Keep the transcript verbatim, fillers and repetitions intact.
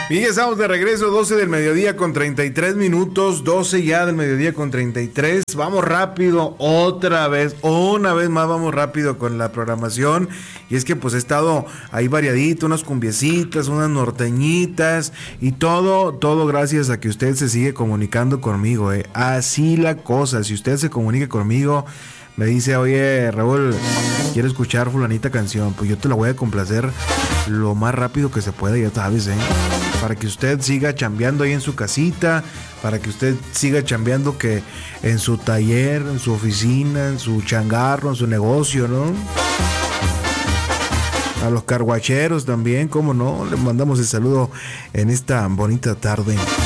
Bien, ya estamos de regreso, doce del mediodía con treinta y tres minutos, doce ya del mediodía con treinta y tres. Vamos rápido, otra vez, una vez más vamos rápido con la programación. Y es que pues he estado ahí variadito, unas cumbiecitas, unas norteñitas y todo, todo gracias a que usted se sigue comunicando conmigo, eh. Así la cosa, si usted se comunica conmigo, me dice, oye Raúl, quiero escuchar fulanita canción, pues yo te la voy a complacer lo más rápido que se pueda, ya sabes, eh. Para que usted siga chambeando ahí en su casita, para que usted siga chambeando que en su taller, en su oficina, en su changarro, en su negocio, ¿no? A los carguacheros también, cómo no, le mandamos el saludo en esta bonita tarde.